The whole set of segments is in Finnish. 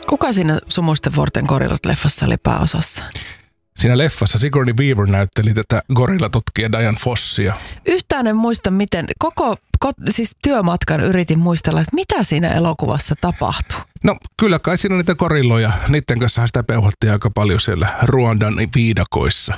Kuka siinä Sumuisten vuorten gorillat-leffassa oli pääosassa? Siinä leffassa Sigourney Weaver näytteli tätä gorillatutkija Dian Fossia. Yhtään en muista, miten siis työmatkan yritin muistella, että mitä siinä elokuvassa tapahtui. No kyllä kai siinä on niitä gorilloja. Niiden kanssa sitä peuhattiin aika paljon siellä Ruandan viidakoissa.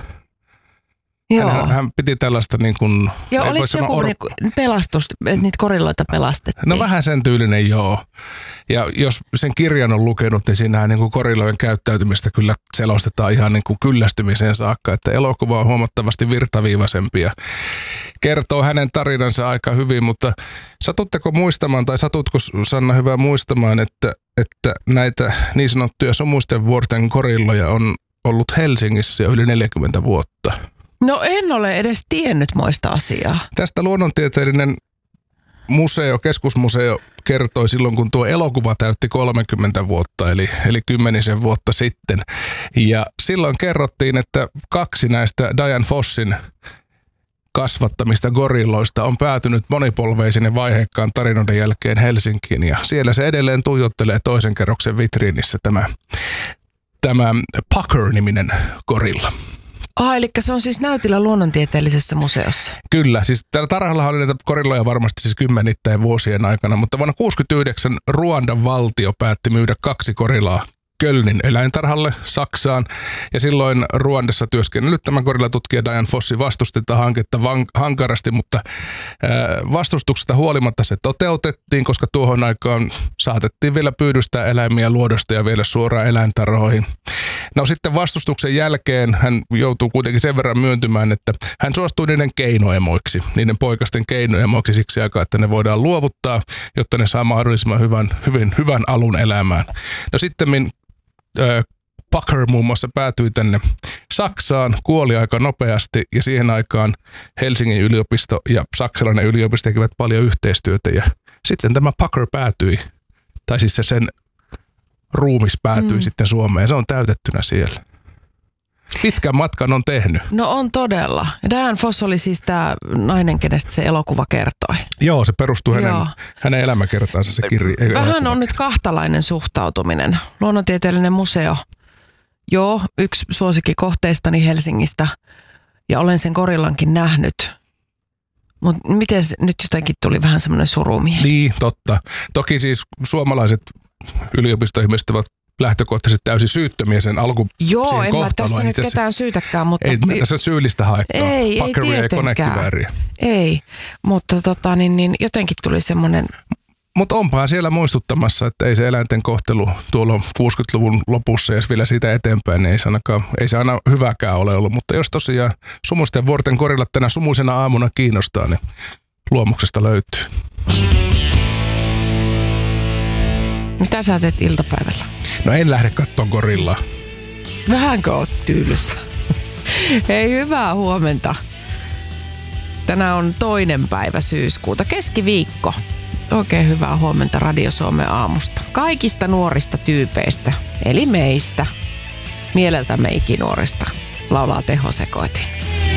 Joo. Hän piti tällaista niin kuin... Joo, oliko joku pelastus, että niitä gorilloita pelastettiin? No vähän sen tyylinen, joo. Ja jos sen kirjan on lukenut, niin siinähän niin kuin gorillojen käyttäytymistä kyllä selostetaan ihan niin kuin kyllästymiseen saakka, että elokuva on huomattavasti virtaviivaisempi ja kertoo hänen tarinansa aika hyvin, mutta satutteko muistamaan, tai satutko Sanna hyvä muistamaan, että näitä niin sanottuja Sumuisten vuorten gorilloja on ollut Helsingissä jo yli 40 vuotta? No en ole edes tiennyt moista asiaa. Tästä luonnontieteellinen keskusmuseo kertoi silloin, kun tuo elokuva täytti 30 vuotta, eli 10 vuotta sitten. Ja silloin kerrottiin, että 2 näistä Dian Fossin kasvattamista gorilloista on päätynyt monipolveisen ja vaiheikkaan tarinoiden jälkeen Helsinkiin. Ja siellä se edelleen tuijottelee toisen kerroksen vitriinissä tämä Pucker-niminen gorilla. Eli se on siis näytillä luonnontieteellisessä museossa. Kyllä, siis täällä tarhallahan oli näitä gorilloja varmasti siis kymmenittäin vuosien aikana, mutta vuonna 1969 Ruandan valtio päätti myydä 2 gorillaa Kölnin eläintarhalle Saksaan. Ja silloin Ruandassa työskennellyt tämä gorillatutkija Dian Fossi vastusti tätä hanketta hankarasti, mutta vastustuksesta huolimatta se toteutettiin, koska tuohon aikaan saatettiin vielä pyydystää eläimiä luodosta ja vielä suoraan eläintarhoihin. No sitten vastustuksen jälkeen hän joutuu kuitenkin sen verran myöntymään, että hän suostui niiden keinoemoiksi, niiden poikasten keinoemoiksi siksi aikaa, että ne voidaan luovuttaa, jotta ne saa mahdollisimman hyvän alun elämään. No sitten Pucker muun muassa päätyi tänne Saksaan, kuoli aika nopeasti ja siihen aikaan Helsingin yliopisto ja saksalainen yliopisto tekivät paljon yhteistyötä ja sitten tämä Pucker päätyi, tai siis sen ruumis päätyi sitten Suomeen. Se on täytettynä siellä. Pitkän matkan on tehnyt. No on todella. Dian Foss oli siis tämä nainen, kenestä se elokuva kertoi. Joo, se perustuu hänen elämäkertaansa se kirja. Vähän on nyt kahtalainen suhtautuminen. Luonnontieteellinen museo. Joo, yksi suosikkikohteistani Helsingistä. Ja olen sen gorillankin nähnyt. Mutta miten nyt jotenkin tuli vähän semmoinen surumieli? Niin, totta. Toki siis suomalaiset yliopistoihmiset ovat lähtökohtaisesti täysin syyttömiä sen Joo, en mä tässä nyt ketään syytäkään, mutta... Ei tässä syyllistä haettua. Ei tietenkään. Ei, mutta jotenkin tuli semmoinen... Mutta onpahan siellä muistuttamassa, että ei se eläinten kohtelu tuolla 60-luvun lopussa ja vielä siitä eteenpäin, niin ei se aina hyväkään ole ollut. Mutta jos tosiaan Sumuisten vuorten gorillat tänä sumuisena aamuna kiinnostaa, niin luomuksesta löytyy. Mitä sä teet iltapäivällä? No en lähde kattoon gorillaa. Vähänkö oot tyylyssä? Hei, hyvää huomenta. Tänään on 2. päivä syyskuuta, keskiviikko. Oikein hyvää huomenta Radio Suomen aamusta. Kaikista nuorista tyypeistä, eli meistä, mieleltämme ikinuorista, laulaa Teho Sekoitin.